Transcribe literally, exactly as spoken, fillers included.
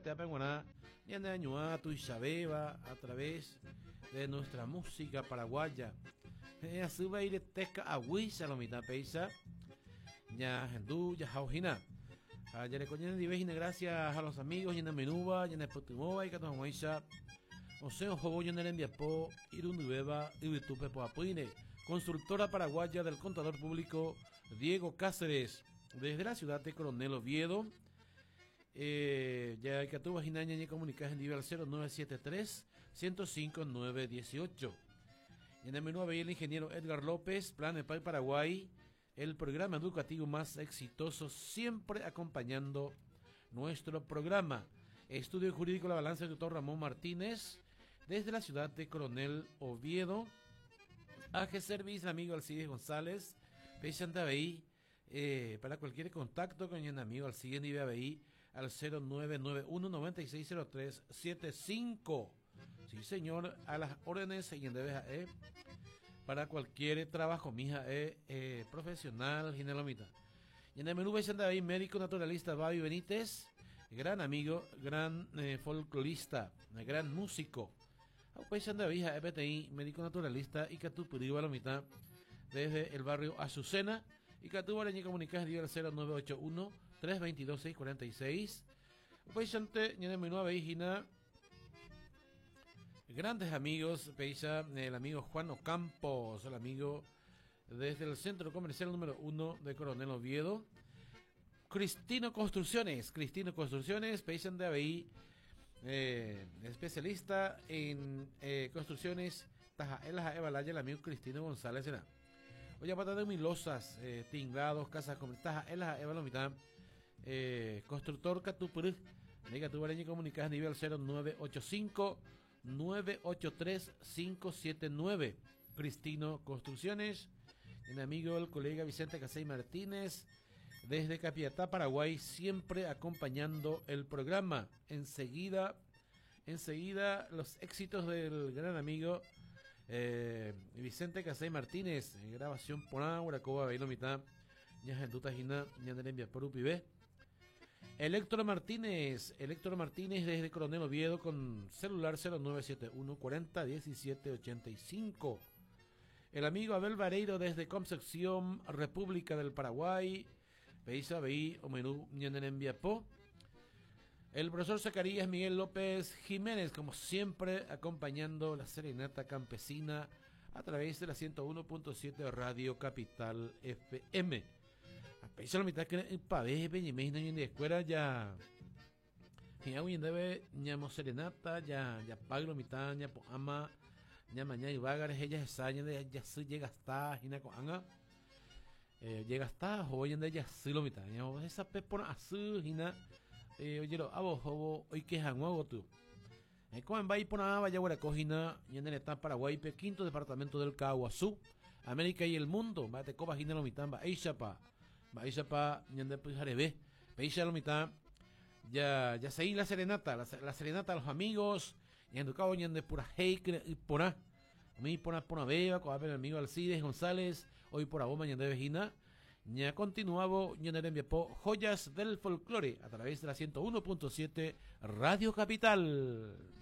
Teapenguaná, Ñande Añuá, Tuixabeba, a través de nuestra música paraguaya. Ya sube y teca a Huiza, lo mitad peisa. Ya Hendú, ya Jaujina. Ya le coñen de gracias a los amigos, ya en Menuba, ya en Putumova y Caton Huiza. Oseo Jobo, ya en el Enviapo, Irundueva, Ibitupe Poapuine. Consultora paraguaya del contador público Diego Cáceres, desde la ciudad de Coronel Oviedo. Eh, ya que tu vagina y comunicas en nivel cero nueve siete tres, uno cero cinco, nueve uno ocho. Y en el menú veía el ingeniero Edgar López, Plan de Pay Paraguay, el programa educativo más exitoso, siempre acompañando nuestro programa. Estudio Jurídico La Balanza del doctor Ramón Martínez, desde la ciudad de Coronel Oviedo. A G Service, amigo Alcides González, Peixanta B I, eh, para cualquier contacto con el amigo Alcides y B I al cero nueve nueve uno, nueve seis cero tres, siete cinco. Sí, señor, a las órdenes y en eh, para cualquier trabajo, mija, eh, eh, profesional, ginelomita. Y en el menú Peixanta B I, médico naturalista Babi Benítez, gran amigo, gran eh, folclorista, gran músico. Peixanta B I, F T I, médico naturalista y Catupuriba la mitad desde el barrio Azucena y Catúbara y comunicas al cero nueve ocho uno, tres dos dos, seis cuatro seis. Peixante y en el menú Beijina, grandes amigos, Peixa, el amigo Juan Ocampos, el amigo desde el centro comercial número uno de Coronel Oviedo. Cristino Construcciones, Cristino Construcciones, Peixante A B I. Eh, especialista en eh, construcciones Taja Elaja Evalaya, el amigo Cristino González será. Oye, pata de milosas, eh, tinglados, casas con Taja Elaja Evalomita, eh, constructor Catupur, Negatubaraña comunicadas nivel cero nueve ocho cinco, nueve ocho tres, cinco siete nueve. Cristino Construcciones, el amigo el colega Vicente Casey Martínez, desde Capiatá, Paraguay, siempre acompañando el programa. Enseguida, enseguida los éxitos del gran amigo eh, Vicente Casey Martínez, en grabación por Aura, Coba, Bailo Mitad, Ñajentuta Gina, Ñanderembia por Upibé. Electro Martínez, Electro Martínez desde Coronel Oviedo con celular cero nueve siete uno, cuarenta, diecisiete, ochenta y cinco. El amigo Abel Vareiro desde Concepción, República del Paraguay. Peisa B I o menú Ñanderembiapó. El profesor Zacarías Miguel López Jiménez, como siempre, acompañando la serenata campesina a través de la ciento uno punto siete Radio Capital F M. A Peisa la mitad que pavés Peñimés en la escuela ya. Y aún en debe ñamo serenata, ya ya paglo mitad, ya ama, ya mañana y vagares, ella se saña de ya se llega hasta Gina con anga. Eh, llega hasta hoy en día sí lo mitad esa pepona azul hina eh, oye lo abo hobo hoy que hango tú eh, como en Bahía Pona vaya a cojina y en el estado Paraguay pe quinto departamento del Caguazú América y el mundo va te coba hina lo mitad va Aisha pa va Aisha pa y en de Pujarebe Aisha lo mitad ya ya seguí la serenata la, la serenata a los amigos y en tu cabo y en de pura hey y pona a mí pona pona beba con el amigo Alcides González hoy por Aboma y en de Vejina ya continuaba y en el enviapo joyas del folclore a través de la ciento uno punto siete Radio Capital.